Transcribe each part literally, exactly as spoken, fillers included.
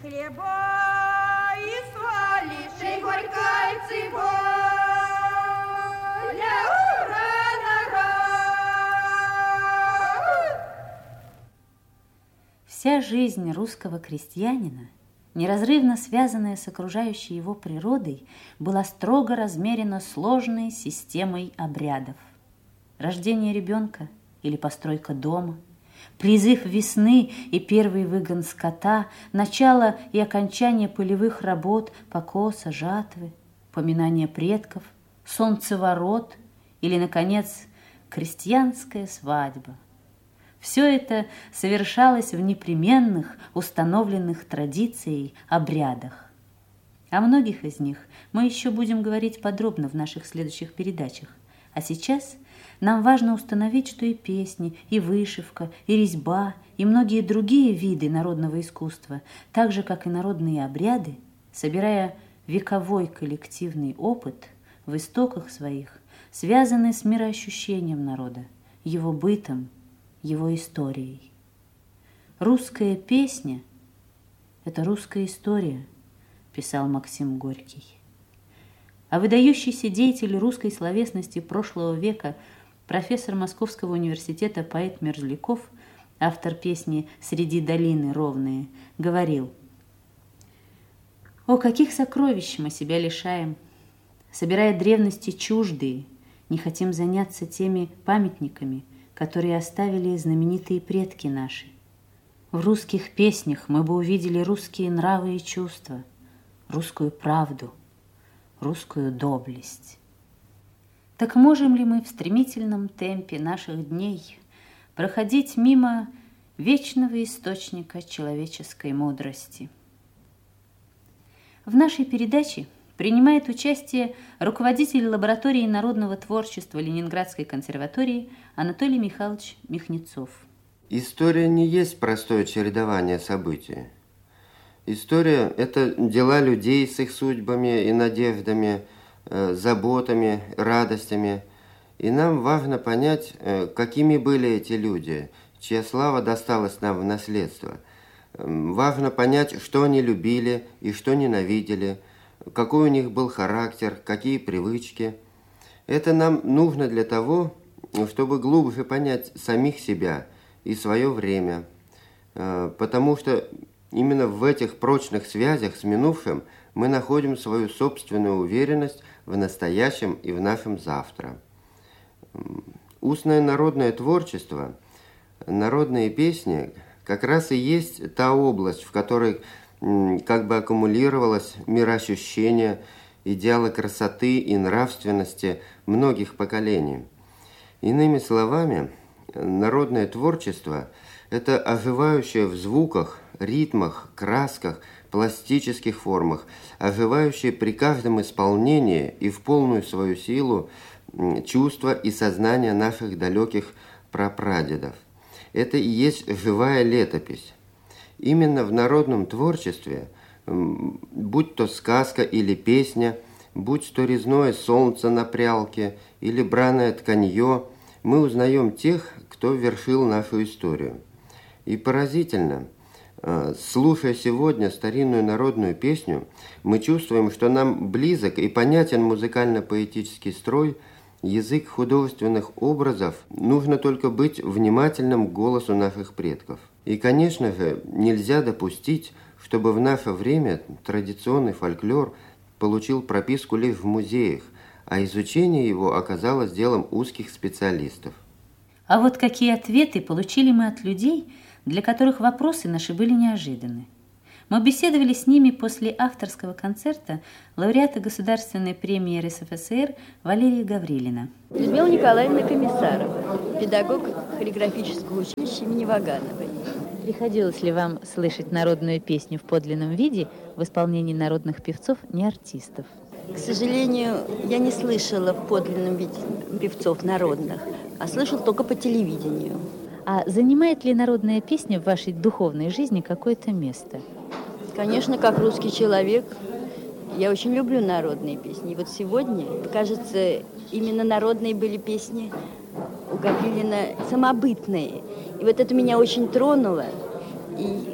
хлеба и соли, шей горькой циболя, ура, народ! Вся жизнь русского крестьянина, неразрывно связанная с окружающей его природой, была строго размерена сложной системой обрядов. Рождение ребенка или постройка дома, призыв весны и первый выгон скота, начало и окончание полевых работ, покоса, жатвы, поминание предков, солнцеворот или, наконец, крестьянская свадьба. Все это совершалось в непременных, установленных традицией обрядах. О многих из них мы еще будем говорить подробно в наших следующих передачах. А сейчас нам важно установить, что и песни, и вышивка, и резьба, и многие другие виды народного искусства, так же, как и народные обряды, собирая вековой коллективный опыт, в истоках своих связаны с мироощущением народа, его бытом, его историей. «Русская песня – это русская история», писал Максим Горький. А выдающийся деятель русской словесности прошлого века, профессор Московского университета, поэт Мерзляков, автор песни «Среди долины ровные», говорил: «О, каких сокровищ мы себя лишаем! Собирая древности чуждые, не хотим заняться теми памятниками, которые оставили знаменитые предки наши. В русских песнях мы бы увидели русские нравы и чувства, русскую правду, русскую доблесть. Так можем ли мы в стремительном темпе наших дней проходить мимо вечного источника человеческой мудрости?» В нашей передаче принимает участие руководитель лаборатории народного творчества Ленинградской консерватории Анатолий Михайлович Михнецов. История не есть простое чередование событий. История – это дела людей с их судьбами и надеждами, э, заботами, радостями. И нам важно понять, э, какими были эти люди, чья слава досталась нам в наследство. Э, важно понять, что они любили и что ненавидели, какой у них был характер, какие привычки. Это нам нужно для того, чтобы глубже понять самих себя и свое время, потому что именно в этих прочных связях с минувшим мы находим свою собственную уверенность в настоящем и в нашем завтра. Устное народное творчество, народные песни как раз и есть та область, в которой как бы аккумулировалось мироощущение, идеалы красоты и нравственности многих поколений. Иными словами, народное творчество – это оживающее в звуках, ритмах, красках, пластических формах, оживающее при каждом исполнении и в полную свою силу чувства и сознания наших далеких прапрадедов. Это и есть живая летопись. Именно в народном творчестве, будь то сказка или песня, будь то резное солнце на прялке или браное тканье, мы узнаем тех, кто вершил нашу историю. И поразительно, слушая сегодня старинную народную песню, мы чувствуем, что нам близок и понятен музыкально-поэтический строй, язык художественных образов, нужно только быть внимательным к голосу наших предков. И, конечно же, нельзя допустить, чтобы в наше время традиционный фольклор получил прописку лишь в музеях, а изучение его оказалось делом узких специалистов. А вот какие ответы получили мы от людей, для которых вопросы наши были неожиданны. Мы беседовали с ними после авторского концерта лауреата Государственной премии эр эс эф эс эр Валерия Гаврилина. Людмила Николаевна Комиссарова, педагог хореографического училища имени Вагановой. Приходилось ли вам слышать народную песню в подлинном виде в исполнении народных певцов, не артистов? К сожалению, я не слышала в подлинном виде певцов народных, а слышала только по телевидению. А занимает ли народная песня в вашей духовной жизни какое-то место? Конечно, как русский человек, я очень люблю народные песни. И вот сегодня, кажется, именно народные были песни у Гаврилина самобытные. И вот это меня очень тронуло. И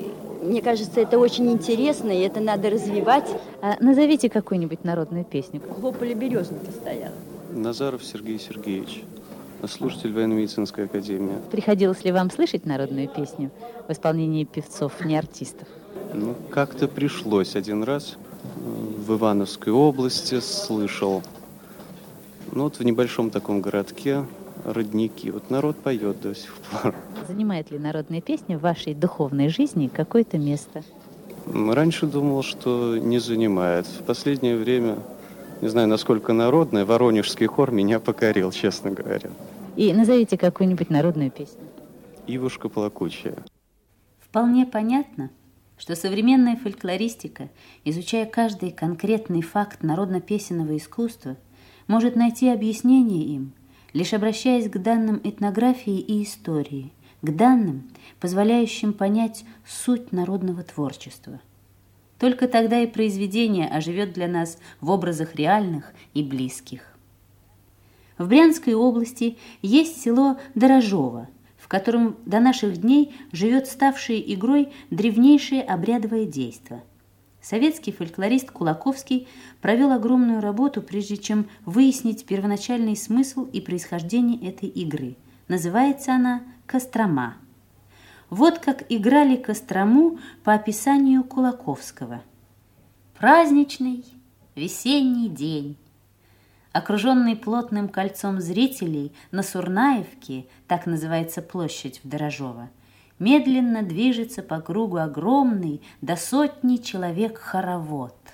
Мне кажется, это очень интересно, и это надо развивать. А назовите какую-нибудь народную песню. Во поле березника стояла. Назаров Сергей Сергеевич, слушатель военно-медицинской академии. Приходилось ли вам слышать народную песню в исполнении певцов, не артистов? Ну, как-то пришлось один раз в Ивановской области, слышал. Ну, вот в небольшом таком городке Родники. Вот народ поет до сих пор. Занимает ли народная песня в вашей духовной жизни какое-то место? Раньше думал, что не занимает. В последнее время, не знаю, насколько народная, Воронежский хор меня покорил, честно говоря. И назовите какую-нибудь народную песню. «Ивушка плакучая». Вполне понятно, что современная фольклористика, изучая каждый конкретный факт народно-песенного искусства, может найти объяснение им, лишь обращаясь к данным этнографии и истории, к данным, позволяющим понять суть народного творчества. Только тогда и произведение оживет для нас в образах реальных и близких. В Брянской области есть село Дорожово, в котором до наших дней живет ставшее игрой древнейшее обрядовое действо. Советский фольклорист Кулаковский провел огромную работу, прежде чем выяснить первоначальный смысл и происхождение этой игры. Называется она «Кострома». Вот как играли Кострому по описанию Кулаковского. Праздничный весенний день. Окруженный плотным кольцом зрителей на Сурнаевке, так называется площадь в Дорожово, медленно движется по кругу огромный до сотни человек хоровод.